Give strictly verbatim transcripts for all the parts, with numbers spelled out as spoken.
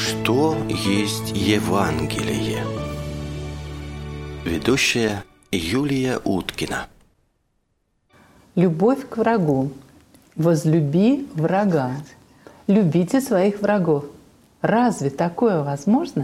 Что есть Евангелие? Ведущая Юлия Уткина. Любовь к врагу. Возлюби врага. Любите своих врагов. Разве такое возможно?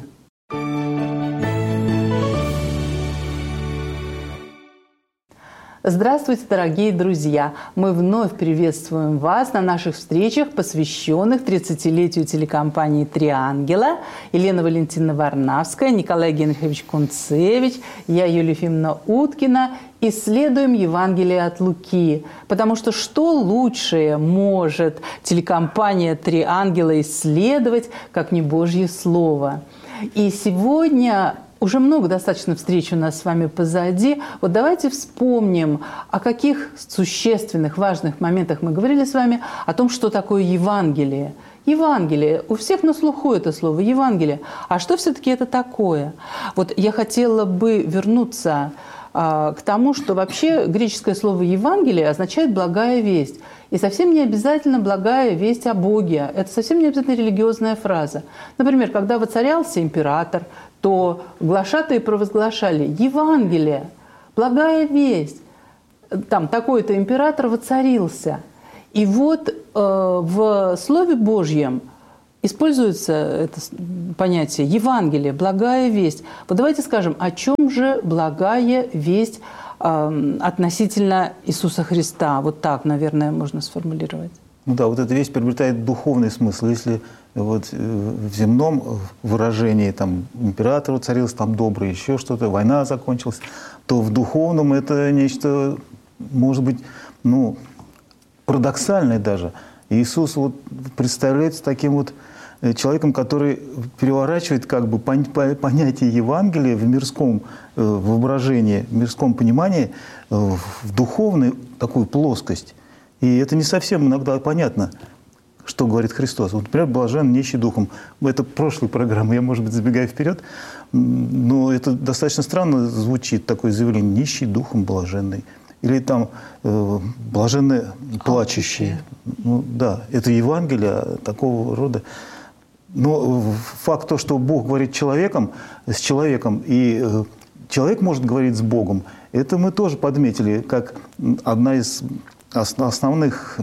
Здравствуйте, дорогие друзья! Мы вновь приветствуем вас на наших встречах, посвященных тридцатилетию телекомпании «Три ангела». Елена Валентиновна Варнавская, Николай Генрихович Кунцевич, я, Юлия Ефимовна Уткина. Исследуем Евангелие от Луки, потому что что лучшее может телекомпания «Три ангела» исследовать, как не Божье Слово? И сегодня... Уже много достаточно встреч у нас с вами позади. Вот давайте вспомним, о каких существенных, важных моментах мы говорили с вами, о том, что такое Евангелие. Евангелие. У всех на слуху это слово «Евангелие». А что все-таки это такое? Вот я хотела бы вернуться а, к тому, что вообще греческое слово «Евангелие» означает «благая весть». И совсем не обязательно благая весть о Боге. Это совсем не обязательно религиозная фраза. Например, когда воцарялся император, то глашатые провозглашали «Евангелие», «благая весть». Там такой-то император воцарился. И вот э, в Слове Божьем используется это понятие «Евангелие», «благая весть». Вот давайте скажем, о чем же благая весть э, относительно Иисуса Христа? Вот так, наверное, можно сформулировать. Ну да, вот эта весть приобретает духовный смысл. Если вот в земном выражении там император воцарился, там добрый, еще что-то, война закончилась, то в духовном это нечто, может быть, ну, парадоксальное даже. Иисус вот представляется таким вот человеком, который переворачивает как бы понятие Евангелия в мирском воображении, в мирском понимании в духовную такую плоскость. И это не совсем иногда понятно, что говорит Христос. Вот, например, блажен нищий духом. Это прошлая программа, я, может быть, забегаю вперед, но это достаточно странно звучит, такое заявление: нищий духом блаженный. Или там э, блаженные плачущие. Ну, да, это Евангелие такого рода. Но факт то, что Бог говорит человеком, с человеком, и э, человек может говорить с Богом, это мы тоже подметили, как одна из основных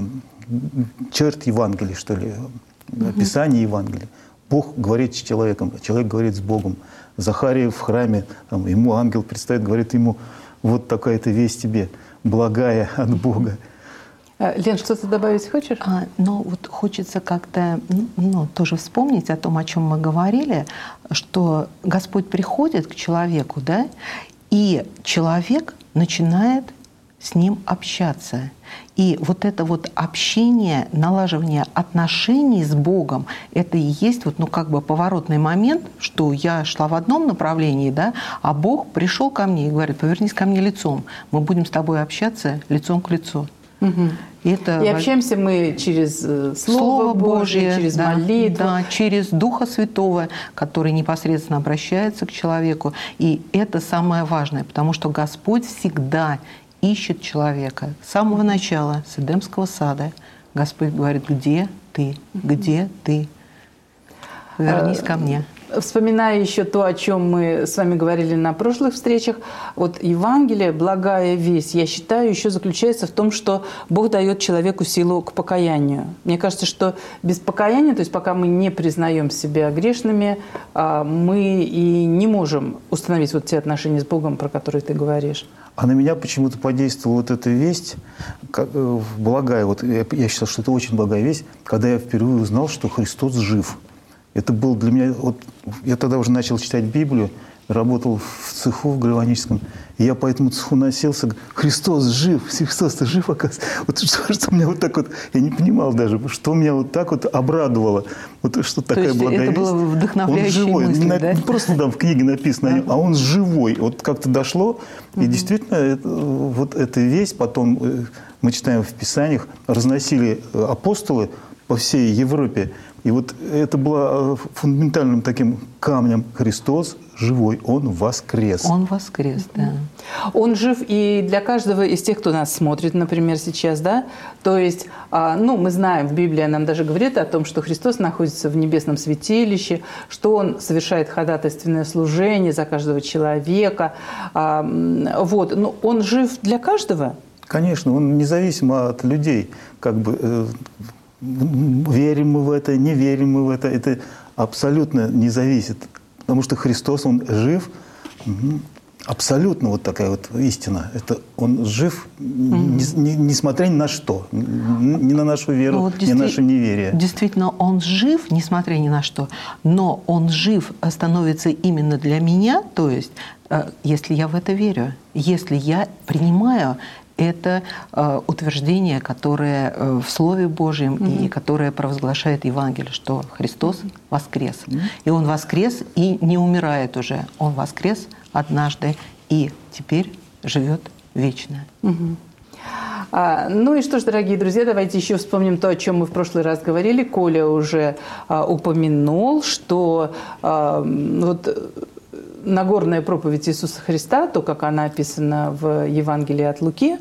черт Евангелия, что ли, описание Евангелия. Бог говорит с человеком, человек говорит с Богом. Захария в храме, там, ему ангел предстоит, говорит ему: вот такая-то весть тебе, благая от Бога. Лен, что-то добавить хочешь? А, ну, вот хочется как-то ну, тоже вспомнить о том, о чем мы говорили, что Господь приходит к человеку, да, и человек начинает с ним общаться. И вот это вот общение, налаживание отношений с Богом, это и есть вот, ну, как бы поворотный момент, что я шла в одном направлении, да, а Бог пришел ко мне и говорит: повернись ко мне лицом, мы будем с тобой общаться лицом к лицу. Угу. И, это... и общаемся мы через Слово, Слово Божие, Божие, через да, молитву. Да, через Духа Святого, который непосредственно обращается к человеку. И это самое важное, потому что Господь всегда ищет человека. С самого начала, с Эдемского сада, Господь говорит: где ты, где ты? Вернись ко мне. Вспоминая еще то, о чем мы с вами говорили на прошлых встречах, вот Евангелие, благая весть, я считаю, еще заключается в том, что Бог дает человеку силу к покаянию. Мне кажется, что без покаяния, то есть пока мы не признаем себя грешными, мы и не можем установить вот те отношения с Богом, про которые ты говоришь. А на меня почему-то подействовала вот эта весть, как, благая, вот я, я считал, что это очень благая весть, когда я впервые узнал, что Христос жив. Это был для меня, вот я тогда уже начал читать Библию, работал в цеху в гальваническом, и я по этому цеху носился: Христос жив, Христос-то жив, оказывается. Вот что, что меня вот так вот, я не понимал даже, что меня вот так вот обрадовало, вот что такая То есть благая это весть. было вдохновляющей Он живой, мыслью, не, да? не просто там в книге написано, а он живой. Вот как-то дошло, и действительно это, вот эта весть потом, мы читаем в Писаниях, разносили апостолы по всей Европе, И вот это было фундаментальным таким камнем. Христос живой, Он воскрес. Он воскрес, да. Он жив и для каждого из тех, кто нас смотрит, например, сейчас, да? То есть, ну, мы знаем, в Библии нам даже говорит о том, что Христос находится в небесном святилище, что Он совершает ходатайственное служение за каждого человека. Вот. Но Он жив для каждого? Конечно, Он независимо от людей. Как бы, верим мы в это, не верим мы в это. Это абсолютно не зависит. Потому что Христос, Он жив. Абсолютно вот такая вот истина. Это Он жив, mm-hmm. не, не, несмотря ни на что. Ни на нашу веру, ну, вот ни на наше неверие. Действительно, Он жив, несмотря ни на что. Но Он жив становится именно для меня, то есть, если я в это верю, если я принимаю это э, утверждение, которое э, в Слове Божьем mm-hmm. и которое провозглашает Евангелие, что Христос воскрес. Mm-hmm. И Он воскрес и не умирает уже. Он воскрес однажды и теперь живет вечно. Mm-hmm. А, ну и что ж, дорогие друзья, давайте еще вспомним то, о чем мы в прошлый раз говорили. Коля уже а, упомянул, что а, вот Нагорная проповедь Иисуса Христа, то, как она описана в Евангелии от Луки,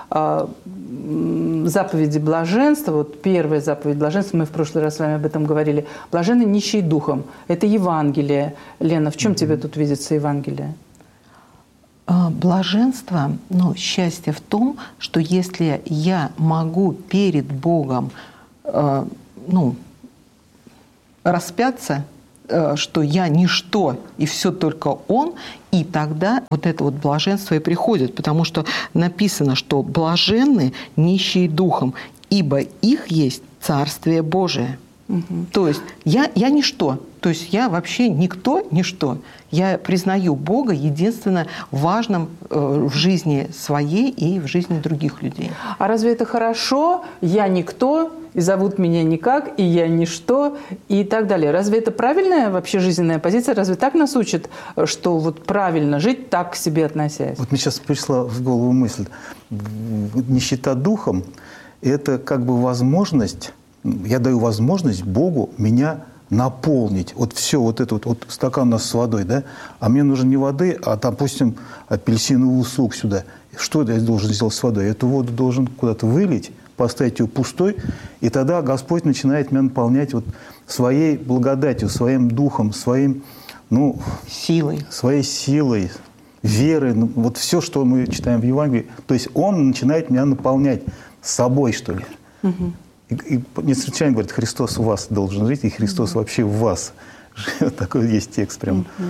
заповеди блаженства, вот первая заповедь блаженства, мы в прошлый раз с вами об этом говорили, блаженны нищие духом. Это Евангелие. Лена, в чем mm-hmm. тебе тут видится Евангелие? Блаженство, ну, счастье в том, что если я могу перед Богом, э, ну, распяться, что я ничто, и все только Он, и тогда вот это вот блаженство и приходит, потому что написано, что блаженны нищие духом, ибо их есть Царствие Божие. Угу. То есть я, я ничто, то есть я вообще никто, ничто. Я признаю Бога единственно важным в жизни своей и в жизни других людей. А разве это хорошо? Я никто, и зовут меня никак, и я ничто, и так далее. Разве это правильная вообще жизненная позиция? Разве так нас учат, что вот правильно жить, так к себе относясь? Вот мне сейчас пришла в голову мысль. Нищета духом – это как бы возможность, я даю возможность Богу меня наполнить. Вот все, вот это вот, вот стакан у нас с водой, да? А мне нужно не воды, а, допустим, апельсиновый сок сюда. Что я должен сделать с водой? Эту воду должен куда-то вылить, поставить ее пустой, и тогда Господь начинает меня наполнять вот своей благодатью, своим духом, своим, ну, силой. своей силой, верой. Ну, вот все, что мы читаем в Евангелии. То есть Он начинает меня наполнять собой, что ли. Угу. И, и не случайно говорит, Христос в вас должен жить, и Христос угу. вообще в вас. Такой есть текст прям. Угу.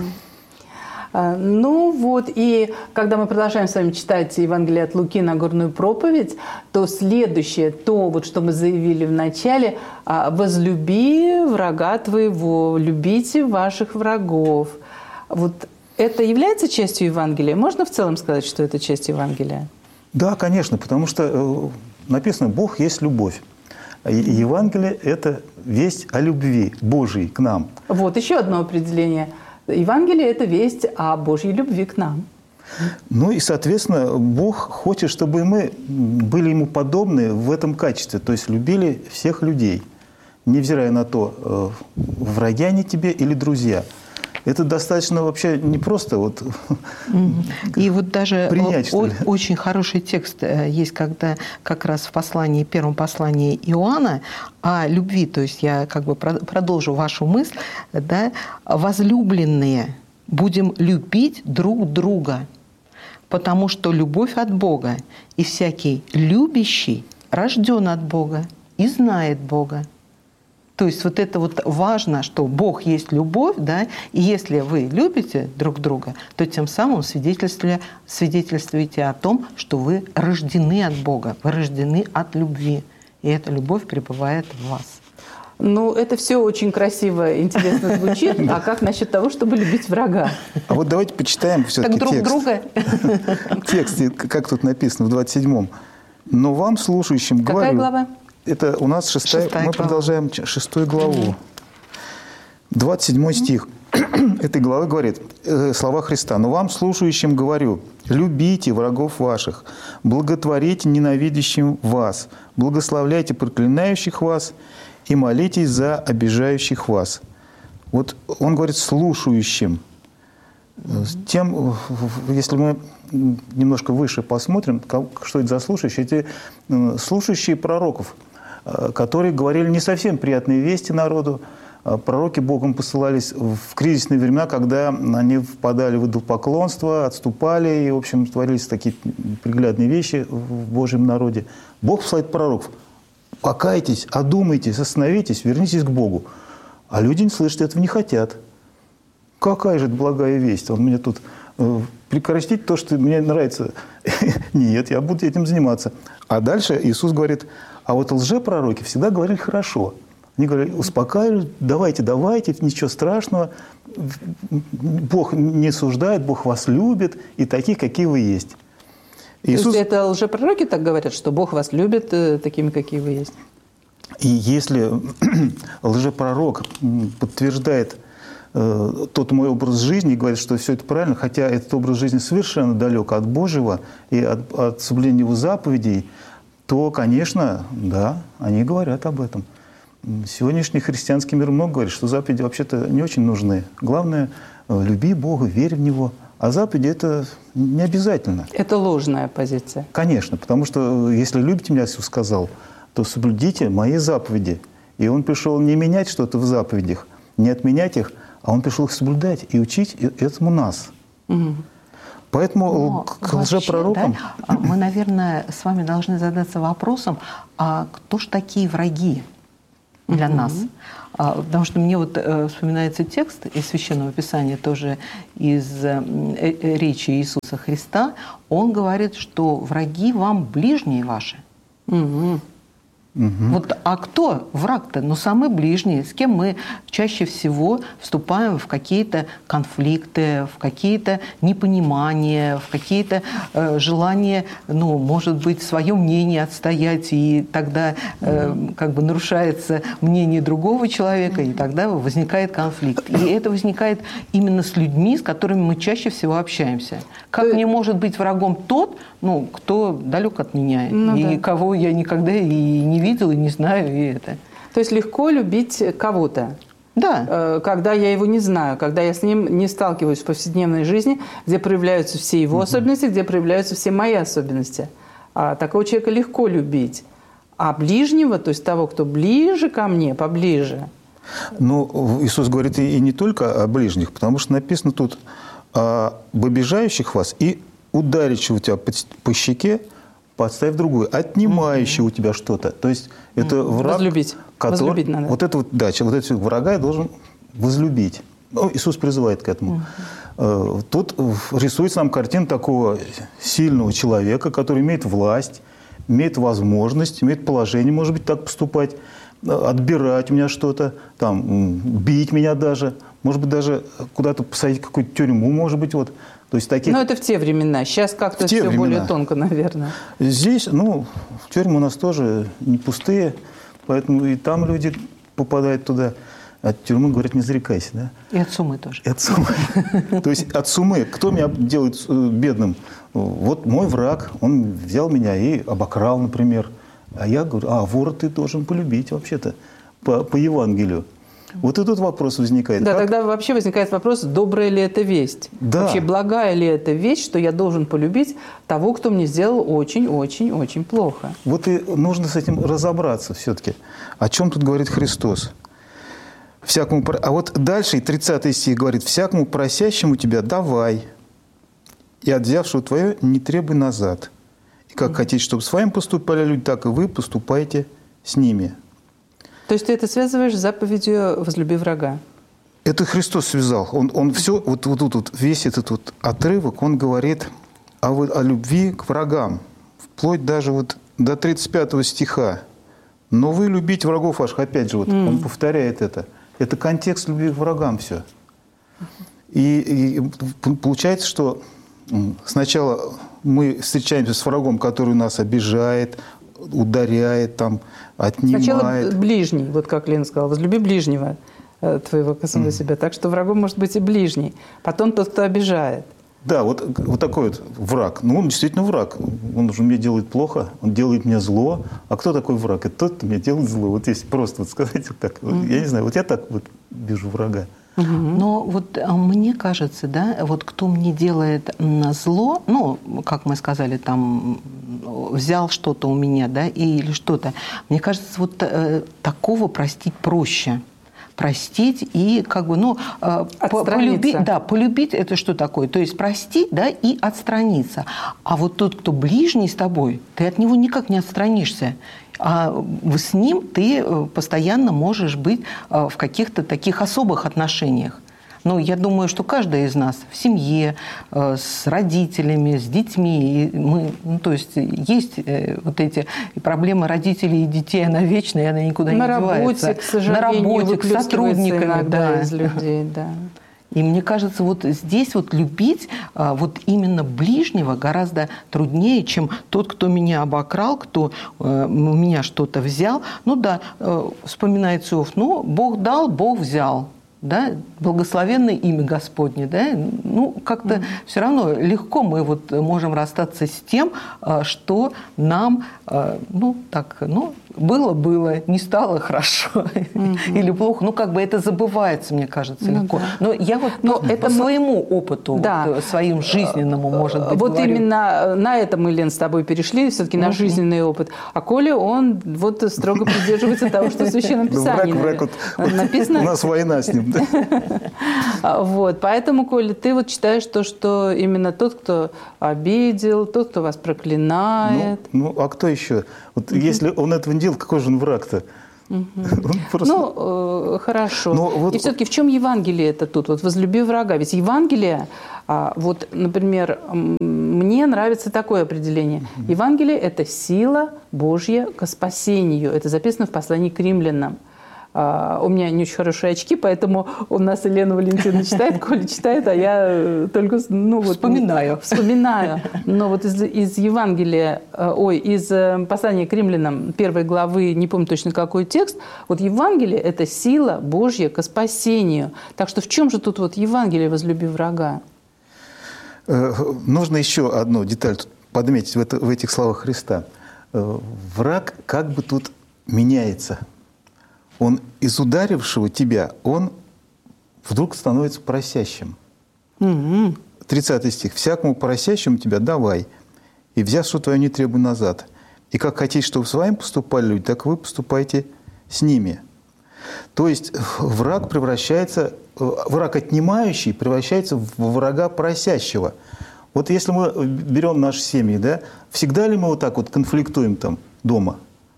Ну вот, и когда мы продолжаем с вами читать Евангелие от Луки, Нагорную проповедь, то следующее, то, вот, что мы заявили в начале, «возлюби врага твоего, любите ваших врагов». Вот это является частью Евангелия? Можно в целом сказать, что это часть Евангелия? Да, конечно, потому что написано «Бог есть любовь». Евангелие – это весть о любви Божией к нам. Вот еще одно определение – Евангелие – это весть о Божьей любви к нам. Ну и, соответственно, Бог хочет, чтобы мы были Ему подобны в этом качестве, то есть любили всех людей, невзирая на то, враги они тебе или друзья. Это достаточно вообще не просто вот и вот даже принять, о- очень хороший текст есть, когда как раз в послании, первом послании Иоанна о любви, то есть я как бы продолжу вашу мысль, да, возлюбленные, будем любить друг друга, потому что любовь от Бога, и всякий любящий рожден от Бога и знает Бога. То есть вот это вот важно, что Бог есть любовь, да, и если вы любите друг друга, то тем самым свидетельствуете, свидетельствуете о том, что вы рождены от Бога, вы рождены от любви, и эта любовь пребывает в вас. Ну, это все очень красиво, интересно звучит. А как насчет того, чтобы любить врага? А вот давайте почитаем все-таки друг текст. друга. Текст, как тут написано в двадцать седьмом. «Но вам, слушающим, говорю...» Какая глава? Это у нас шестая, шестая мы глава. продолжаем шестую главу. двадцать седьмой стих этой главы говорит, э, слова Христа. «Но вам, слушающим, говорю, любите врагов ваших, благотворите ненавидящим вас, благословляйте проклинающих вас и молитесь за обижающих вас. Вот он говорит слушающим. Тем, если мы немножко выше посмотрим, что это за слушающие, эти слушающие пророков, которые говорили не совсем приятные вести народу. Пророки Богом посылались в кризисные времена, когда они впадали в идолопоклонство, отступали, и, в общем, творились такие приглядные вещи в Божьем народе. Бог посылает пророков. Покайтесь, одумайтесь, остановитесь, вернитесь к Богу. А люди не слышат этого, не хотят. Какая же это благая весть? Он мне тут э, прекратить то, что мне нравится. Нет, я буду этим заниматься. А дальше Иисус говорит, а вот лжепророки всегда говорили хорошо. Они говорили, успокаивают, давайте, давайте, ничего страшного. Бог не суждает, Бог вас любит, и такие, какие вы есть. Иисус... То есть это лжепророки так говорят, что Бог вас любит э, такими, какие вы есть? И если лжепророк подтверждает э, тот мой образ жизни и говорит, что все это правильно, хотя этот образ жизни совершенно далек от Божьего и от, от соблюдения его заповедей, то, конечно, да, они говорят об этом. Сегодняшний христианский мир много говорит, что заповеди вообще-то не очень нужны. Главное, люби Бога, верь в Него. А заповеди – это не обязательно. Это ложная позиция. Конечно, потому что если любите меня, Иисус сказал, то соблюдите мои заповеди. И Он пришел не менять что-то в заповедях, не отменять их, а Он пришел их соблюдать и учить этому нас. Угу. Поэтому Но к лжепророкам... Да, мы, наверное, с вами должны задаться вопросом, а кто ж такие враги для mm-hmm. нас? А, потому что мне вот э, вспоминается текст из Священного Писания, тоже из э, э, речи Иисуса Христа. Он говорит, что враги вам ближние ваши. Mm-hmm. Угу. Вот, а кто враг-то? Ну, самый ближний, с кем мы чаще всего вступаем в какие-то конфликты, в какие-то непонимания, в какие-то э, желания, ну, может быть, свое мнение отстоять, и тогда э, как бы нарушается мнение другого человека, и тогда возникает конфликт. И это возникает именно с людьми, с которыми мы чаще всего общаемся. Как мне может быть врагом тот, ну, кто далек от меня, ну, и да. кого я никогда и не видел, и не знаю, и это. То есть легко любить кого-то. Да. Когда я его не знаю, когда я с ним не сталкиваюсь в повседневной жизни, где проявляются все его угу. особенности, где проявляются все мои особенности. А такого человека легко любить. А ближнего, то есть того, кто ближе ко мне, поближе. Ну, Иисус говорит и не только о ближних, потому что написано тут об обижающих вас и ударящего тебя по щеке, подставь другую, отнимающий mm-hmm. у тебя что-то. То есть это mm-hmm. враг, возлюбить. который... Возлюбить надо. Вот это вот, да, вот этого врага я должен возлюбить. Ну, Иисус призывает к этому. Mm-hmm. Тут рисуется нам картина такого сильного человека, который имеет власть, имеет возможность, имеет положение, может быть, так поступать, отбирать у меня что-то, там, бить меня даже, может быть, даже куда-то посадить в какую-то тюрьму, может быть, вот. То есть таких... Но это в те времена. Сейчас как-то все времена. Более тонко, наверное. Здесь, ну, тюрьмы у нас тоже не пустые, поэтому и там люди попадают туда. От тюрьмы, говорят, не зарекайся, да? И от сумы тоже. И от сумы. То есть от сумы. Кто меня делает бедным? Вот мой враг, он взял меня и обокрал, например. А я говорю, а вора ты должен полюбить вообще-то по, по Евангелию. Вот и тут вопрос возникает. Да, как... тогда вообще возникает вопрос, добрая ли это весть? Да. Вообще благая ли это весть, что я должен полюбить того, кто мне сделал очень-очень-очень плохо? Вот и нужно с этим разобраться все-таки. О чем тут говорит Христос? Всякому... А вот дальше, тридцатый стих говорит, «Всякому просящему тебя давай, и от взявшего твое не требуй назад. И как mm-hmm. хотите, чтобы с вами поступали люди, так и вы поступайте с ними». То есть ты это связываешь с заповедью «возлюби врага»? Это Христос связал. Он, он все, вот, вот, вот, вот весь этот вот отрывок, он говорит о, о любви к врагам. Вплоть даже вот до тридцать пятого стиха. «Но вы любите врагов ваших». Опять же, вот mm. он повторяет это. Это контекст любви к врагам все. И, и получается, что сначала мы встречаемся с врагом, который нас обижает, ударяет, там, отнимает. Сначала ближний, вот как Лена сказала, возлюби ближнего твоего, как самого mm. себя. Так что врагом может быть и ближний. Потом тот, кто обижает. Да, вот, вот такой вот враг. Ну, он действительно враг. Он уже мне делает плохо, он делает мне зло. А кто такой враг? Это тот, кто мне делает зло. Вот если просто вот сказать вот так. Mm-hmm. Я не знаю, вот я так вот вижу врага. Mm-hmm. Но вот мне кажется, да, вот кто мне делает зло, ну, как мы сказали, там, взял что-то у меня, да, или что-то. Мне кажется, вот э, такого простить проще. Простить и как бы, ну, полюбить, да, полюбить это что такое? То есть простить, да, и отстраниться. А вот тот, кто ближний с тобой, ты от него никак не отстранишься. А с ним ты постоянно можешь быть в каких-то таких особых отношениях. Ну, я думаю, что каждый из нас в семье, с родителями, с детьми, мы, ну, то есть есть вот эти проблемы родителей и детей, она вечная, и она никуда на не девается. Работе, к сожалению, на работе, к сотрудниками, да. из людей, да. И мне кажется, вот здесь вот любить вот именно ближнего гораздо труднее, чем тот, кто меня обокрал, кто у меня что-то взял. Ну да, вспоминает Иов, ну, Бог дал, Бог взял. Да, благословенное имя Господне, да, ну, как-то mm-hmm. все равно легко мы вот можем расстаться с тем, что нам, ну, так, ну, было-было, не стало хорошо mm-hmm. или плохо, ну, как бы это забывается, мне кажется, mm-hmm. легко. Но я вот Но по, это по своему опыту, да. вот, своему жизненному, может быть, Вот говорю. именно на это мы, Лен, с тобой перешли, все-таки mm-hmm. на жизненный опыт. А Коля, он вот строго придерживается того, что в Священном Писании написано. У нас война с ним. Вот, поэтому, Коля, ты вот считаешь то, что именно тот, кто обидел, тот, кто вас проклинает. Ну, ну а кто еще? Вот угу. если он этого не делал, какой же он враг-то? Угу. Просто... Ну, э, хорошо. Но вот... И все-таки в чем Евангелие это тут? Вот возлюби врага. Ведь Евангелие, а, вот, например, мне нравится такое определение. Угу. Евангелие – это сила Божья к спасению. Это записано в послании к римлянам. Uh, у меня не очень хорошие очки, поэтому у нас Елена Валентиновна читает, Коля читает, а я только ну, вот, вспоминаю. Вспоминаю. Но вот из, из Евангелия, ой, из послания к римлянам первой главы, не помню точно какой текст, вот Евангелие – это сила Божья ко спасению. Так что в чем же тут вот Евангелие «возлюби врага»? Нужно еще одну деталь тут подметить в, это, в этих словах Христа. Враг как бы тут меняется. Он из ударившего тебя, он вдруг становится просящим. Mm-hmm. тридцатый стих. «Всякому просящему тебя давай, и взяв что твое не требуй назад. И как хотите, чтобы с вами поступали люди, так вы поступайте с ними». То есть враг превращается, враг отнимающий превращается в врага просящего. Вот если мы берем наши семьи, да, всегда ли мы вот так вот конфликтуем там дома?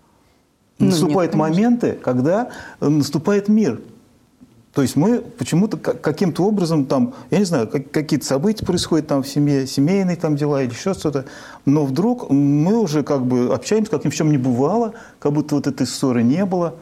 Ну, Наступают нет, моменты, когда наступает мир. То есть мы почему-то каким-то образом, там, я не знаю, какие-то события происходят там в семье, семейные там дела или еще что-то, но вдруг мы уже как бы общаемся, как ни в чем не бывало, как будто вот этой ссоры не было.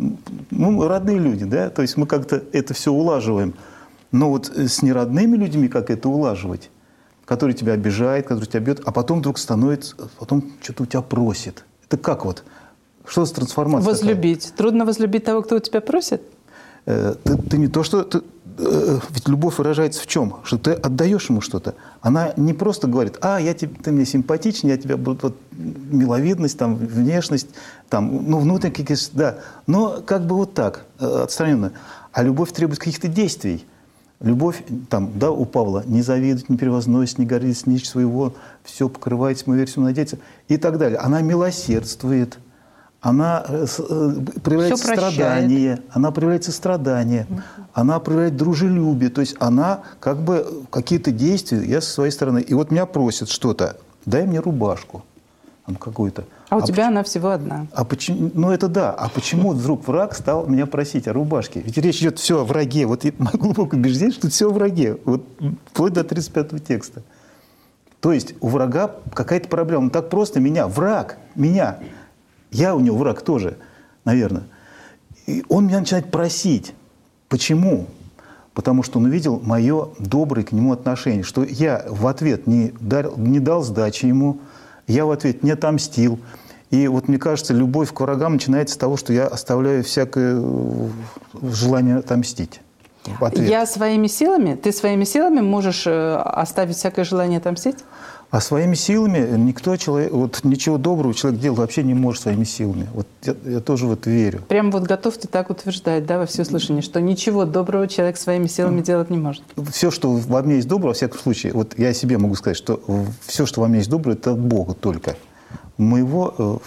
Ну, родные люди, да, то есть мы как-то это все улаживаем. Но вот с неродными людьми как это улаживать? Который тебя обижает, который тебя бьет, а потом вдруг становится, потом что-то у тебя просит. Это как вот? Что за трансформация? Возлюбить. Такая? Трудно возлюбить того, кто у тебя просит? Ты, ты не то, что... Ты, ведь любовь выражается в чем? Что ты отдаешь ему что-то. Она не просто говорит, а, я тебе, ты мне симпатичен, я тебя буду... Вот, миловидность, там, внешность, там, ну, внутренне какие-то... Да. Но как бы вот так, отстраненно. А любовь требует каких-то действий. Любовь, там, да, у Павла, не завидует, не превозносит, не гордится, не ищет своего, все покрывается, мы верим, надеется, и так далее. Она милосердствует. Она проявляет сострадание, она проявляет сострадание, uh-huh. она проявляет дружелюбие. То есть она как бы какие-то действия, я со своей стороны. И вот меня просят что-то, дай мне рубашку какую-то. А у а тебя почему, она всего одна. А почему, ну это да. А почему вдруг враг стал меня просить о рубашке? Ведь речь идет все о враге. Вот мое глубокое убеждение, что это все о враге. Вот вплоть до тридцать пятого текста. То есть у врага какая-то проблема. Он так просто меня, враг, меня... Я у него враг тоже, наверное. И он меня начинает просить. Почему? Потому что он увидел мое доброе к нему отношение. Что я в ответ не дал, не дал сдачи ему, я в ответ не отомстил. И вот мне кажется, любовь к врагам начинается с того, что я оставляю всякое желание отомстить. в ответ. Я своими силами, ты своими силами можешь оставить всякое желание отомстить? А своими силами никто человек, вот ничего доброго человек делать вообще не может своими силами. Вот я, я тоже в это верю. Прям вот готов ты так утверждать, да, во всеуслышание, что ничего доброго человек своими силами делать не может? Все, что во мне есть доброго, во всяком случае, вот я себе могу сказать, что все, что во мне есть доброе, это от Бога только. Моего,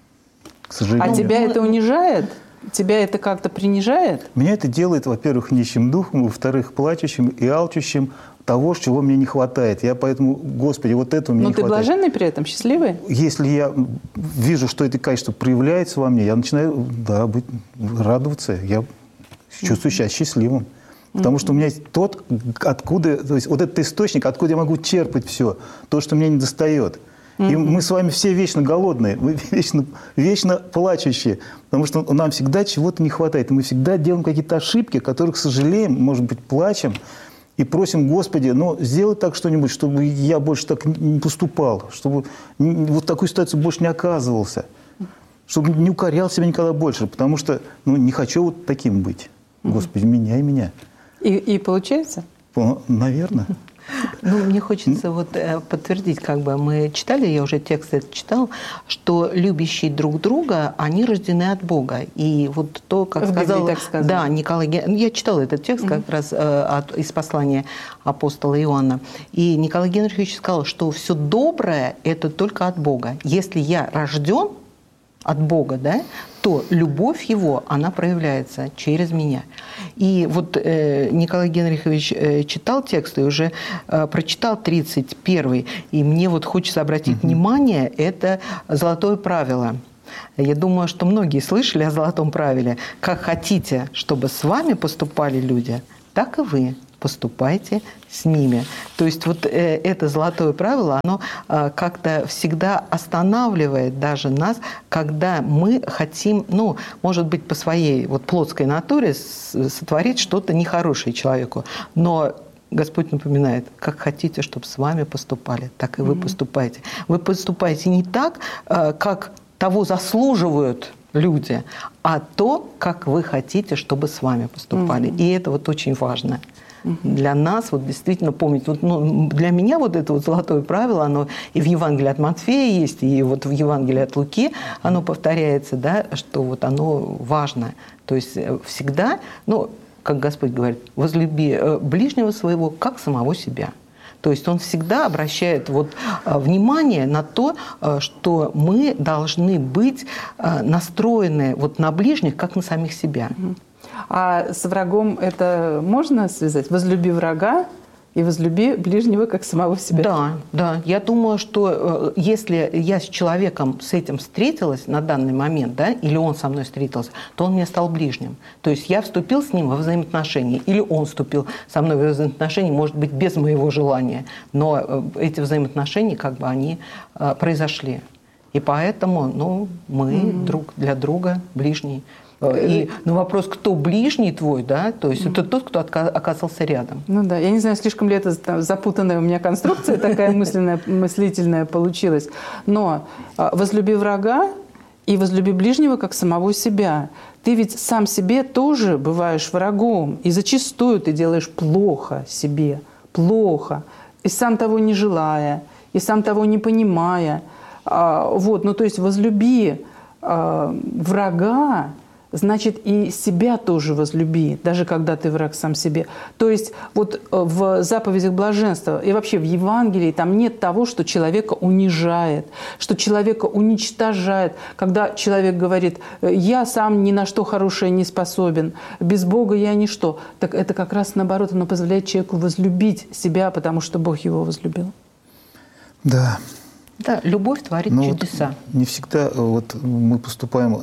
к сожалению... А тебя это унижает? Тебя это как-то принижает? Меня это делает, во-первых, нищим духом, во-вторых, плачущим и алчущим того, чего мне не хватает. Я поэтому, Господи, вот этого мне Но не ты хватает. блаженный при этом, счастливый? Если я вижу, что это качество проявляется во мне, я начинаю, да, быть, радоваться. Я чувствую себя счастливым. Потому что у меня есть тот, откуда, то есть вот этот источник, откуда я могу черпать все, то, что мне не достает. И mm-hmm. мы с вами все вечно голодные, мы вечно, вечно плачущие, потому что нам всегда чего-то не хватает. И мы всегда делаем какие-то ошибки, которых сожалеем, может быть, плачем, и просим, Господи, ну, сделай так что-нибудь, чтобы я больше так не поступал, чтобы вот в такую ситуацию больше не оказывался, чтобы не укорял себя никогда больше, потому что ну, не хочу вот таким быть. Господи, меняй меня. И, и получается? Наверное. Ну, мне хочется вот подтвердить, как бы мы читали, я уже текст этот читал, что любящие друг друга, они рождены от Бога. И вот то, как сказал, да, Николай, я читала этот текст как mm-hmm. раз от, из послания апостола Иоанна, и Николай Генрихович сказал, что все доброе – это только от Бога. Если я рожден от Бога, да, то любовь Его, она проявляется через меня. И вот э, Николай Генрихович э, читал текст и уже э, прочитал тридцать первый, и мне вот хочется обратить mm-hmm. внимание, это золотое правило. Я думаю, что многие слышали о золотом правиле. Как хотите, чтобы с вами поступали люди, так и вы поступайте с ними. То есть вот э, это золотое правило, оно э, как-то всегда останавливает даже нас, когда мы хотим, ну, может быть, по своей вот плотской натуре сотворить что-то нехорошее человеку. Но Господь напоминает, как хотите, чтобы с вами поступали, так и вы mm-hmm. поступаете. Вы поступаете не так, э, как того заслуживают люди, а то, как вы хотите, чтобы с вами поступали. Mm-hmm. И это вот очень важно. Для нас вот действительно помнить, вот, ну, для меня вот это вот золотое правило, оно и в Евангелии от Матфея есть, и вот в Евангелии от Луки оно повторяется, да, что вот оно важно. То есть всегда, ну, как Господь говорит, возлюби ближнего своего, как самого себя. То есть Он всегда обращает вот внимание на то, что мы должны быть настроены вот на ближних, как на самих себя. А с врагом это можно связать? Возлюби врага и возлюби ближнего, как самого себя. Да, да. Я думаю, что если я с человеком с этим встретилась на данный момент, да, или он со мной встретился, то он мне стал ближним. То есть я вступил с ним во взаимоотношения, или он вступил со мной во взаимоотношения, может быть, без моего желания. Но эти взаимоотношения, как бы, они произошли. И поэтому, ну, мы mm-hmm. друг для друга ближние. И на вопрос, кто ближний твой, да, то есть mm-hmm. это тот, кто оказался рядом. Ну да, я не знаю, слишком ли это запутанная у меня конструкция такая мысленная, мыслительная получилась, но возлюби врага и возлюби ближнего, как самого себя. Ты ведь сам себе тоже бываешь врагом, и зачастую ты делаешь плохо себе, плохо, и сам того не желая, и сам того не понимая. Вот, ну то есть возлюби врага, значит, и себя тоже возлюби, даже когда ты враг сам себе. То есть вот в заповедях блаженства и вообще в Евангелии там нет того, что человека унижает, что человека уничтожает. Когда человек говорит, я сам ни на что хорошее не способен, без Бога я ничто, так это как раз наоборот, оно позволяет человеку возлюбить себя, потому что Бог его возлюбил. Да. Да, любовь творит Но чудеса. Вот не всегда вот мы поступаем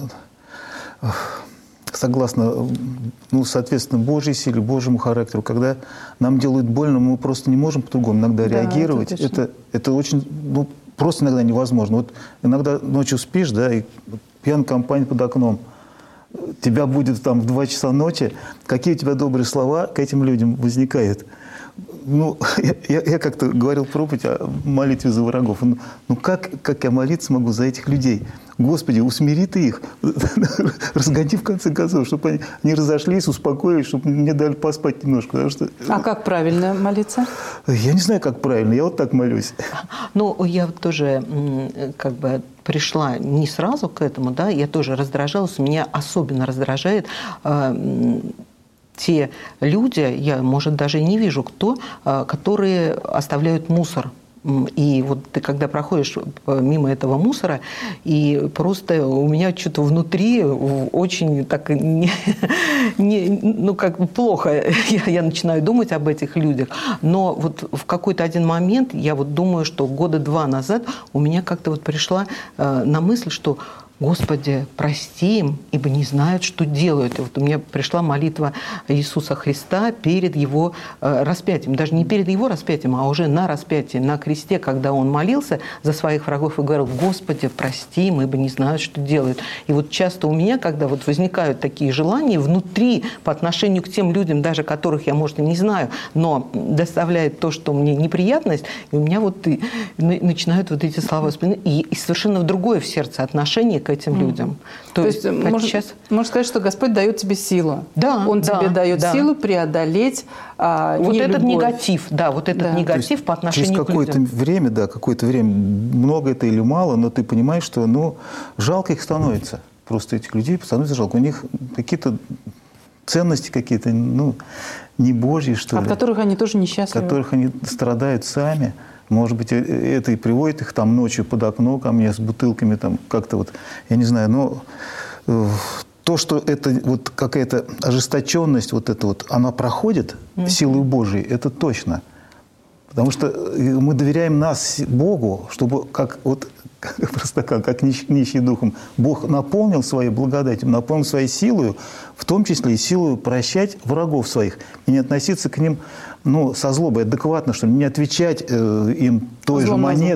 согласно, ну, соответственно, Божьей силе, Божьему характеру. Когда нам делают больно, мы просто не можем по-другому иногда да, реагировать. Это, это, это очень, ну, просто иногда невозможно. Вот иногда ночью спишь, да, и пьяная компания под окном. Тебя будет там в два часа ночи. Какие у тебя добрые слова к этим людям возникают? Ну, я, я, я как-то говорил проповедь о молитве за врагов. Ну, ну как, как я молиться могу за этих людей? Господи, усмири ты их, разгони в конце концов, чтобы они не разошлись, успокоились, чтобы мне дали поспать немножко. Потому что... А как правильно молиться? Я не знаю, как правильно, я вот так молюсь. Ну, я тоже как бы пришла не сразу к этому, да, я тоже раздражалась, меня особенно раздражает э, те люди, я, может, даже не вижу кто, э, которые оставляют мусор. И вот ты, когда проходишь мимо этого мусора, и просто у меня что-то внутри очень так, не, не, ну, как плохо я, я начинаю думать об этих людях. Но вот в какой-то один момент я вот думаю, что года два назад у меня как-то вот пришла э, на мысль, что Господи, прости им, ибо не знают, что делают. И вот у меня пришла молитва Иисуса Христа перед Его э, распятием. Даже не перед Его распятием, а уже на распятии, на кресте, когда Он молился за своих врагов и говорил: Господи, прости им, ибо не знают, что делают. И вот часто у меня, когда вот возникают такие желания внутри по отношению к тем людям, даже которых я, может, и не знаю, но доставляет то, что мне неприятность, и у меня вот и начинают вот эти слова вспоминать, и, и совершенно в другое в сердце отношение к этим людям. То, То есть, есть можно, сейчас... можно сказать, что Господь дает тебе силу. Да, Он да, тебе дает да. силу преодолеть а, вот нелюбовь. этот негатив, да, вот этот да. негатив по отношению через к людям. какое-то время, да, какое-то время, много это или мало, но ты понимаешь, что, ну, жалко их становится. Просто этих людей становится жалко. У них какие-то ценности какие-то, ну, не божьи, что От ли. которых они тоже несчастливы. От которых они страдают сами. Может быть, это и приводит их там ночью под окно ко мне с бутылками, там как-то вот, я не знаю, но э, то, что это вот какая-то ожесточенность, вот это вот, она проходит mm-hmm. силой Божией, это точно. Потому что мы доверяем нас Богу, чтобы как вот просто как, как нищ, нищий духом, Бог наполнил своей благодатью, наполнил своей силой, в том числе и силой прощать врагов своих и не относиться к ним, ну, со злобой, адекватно, что ли, не отвечать э, им той Злом же монетой.